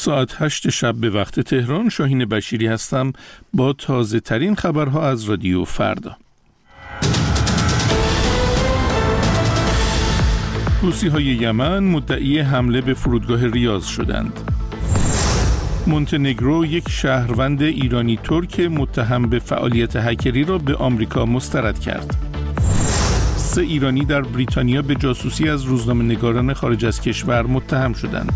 ساعت 8 شب به وقت تهران. شاهین بشیری هستم با تازه ترین خبرها از رادیو فردا. حوثی‌های یمن مدعی حمله به فرودگاه ریاض شدند. مونتنگرو یک شهروند ایرانی ترک متهم به فعالیت هکری را به آمریکا مسترد کرد. 3 ایرانی در بریتانیا به جاسوسی از روزنامه‌نگاران خارج از کشور متهم شدند.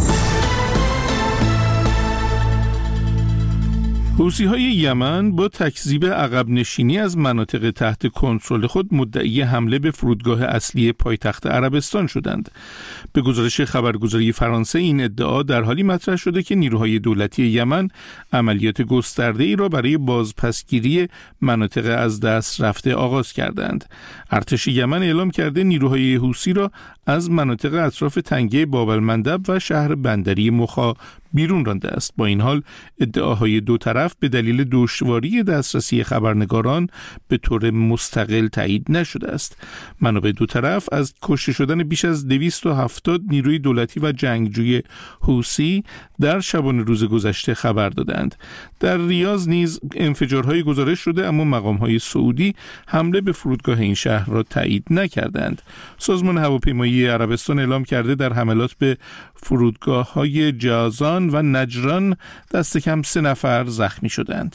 حوثی‌های یمن با تکذیب عقب نشینی از مناطق تحت کنترل خود مدعی حمله به فرودگاه اصلی پایتخت عربستان شدند. به گزارش خبرگزاری فرانسه این ادعا در حالی مطرح شده که نیروهای دولتی یمن عملیات گسترده‌ای را برای بازپسگیری مناطق از دست رفته آغاز کردند. ارتش یمن اعلام کرده نیروهای حوثی را از مناطق اطراف تنگه باب المندب و شهر بندری مخا بیرون رانده است. با این حال ادعاهای دو طرف به دلیل دشواری دسترسی خبرنگاران به طور مستقل تایید نشده است. منابع دو طرف از کشته شدن بیش از 270 نیروی دولتی و جنگجوی حوثی در شبانه روز گذشته خبر دادند. در ریاض نیز انفجارهای گزارش شده، اما مقامهای سعودی حمله به فرودگاه این شهر را تایید نکردند. سازمان هواپیمایی عربستان اعلام کرده در حملات به فرودگاه‌های جازان و نجران دست کم 3 نفر زخمی شدند.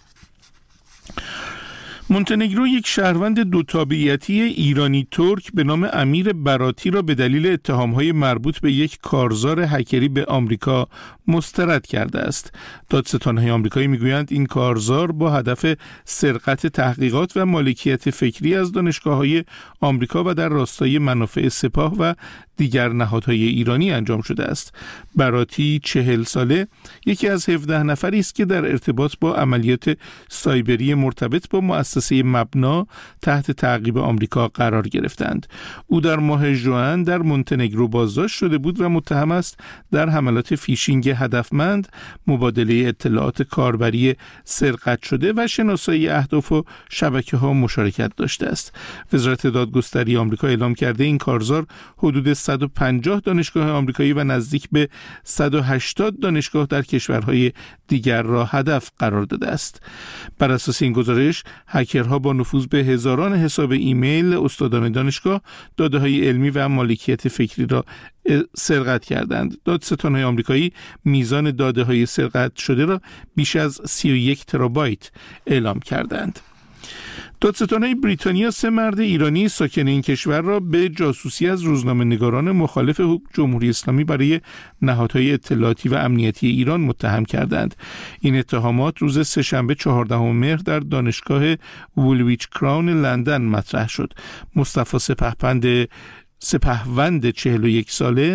مونتنگرو یک شهروند دو تابعیتی ایرانی ترک به نام امیر براتی را به دلیل اتهام‌های مربوط به یک کارزار هکری به آمریکا مسترد کرده است. دادستان‌های آمریکایی می‌گویند این کارزار با هدف سرقت تحقیقات و مالکیت فکری از دانشگاه‌های آمریکا و در راستای منافع سپاه و دیگر نهادهای ایرانی انجام شده است. براتی 40 ساله یکی از 17 نفری است که در ارتباط با عملیات سایبری مرتبط با مؤسسه مبنا تحت تعقیب آمریکا قرار گرفتند. او در ماه ژوئن در مونتنگرو بازداشت شده بود و متهم است در حملات فیشینگ هدفمند، مبادله اطلاعات کاربری سرقت شده و شناسایی اهداف و شبکه‌ها مشارکت داشته است. وزارت دادگستری آمریکا اعلام کرده این کارزار حدود 150 دانشگاه آمریکایی و نزدیک به 180 دانشگاه در کشورهای دیگر را هدف قرار داده است. بر اساس این گزارش هکرها با نفوذ به هزاران حساب ایمیل استادان دانشگاه داده‌های علمی و مالکیت فکری را سرقت کردند. دادستان‌های آمریکایی میزان داده‌های سرقت شده را بیش از 31 ترابایت اعلام کردند. دادستان‌های بریتانیا 3 مرد ایرانی ساکن این کشور را به جاسوسی از روزنامه‌نگاران مخالف جمهوری اسلامی برای نهادهای اطلاعاتی و امنیتی ایران متهم کردند. این اتهامات روز سه‌شنبه 14 مهر در دانشگاه وولویچ کراون لندن مطرح شد. مصطفی سپهوند 41 ساله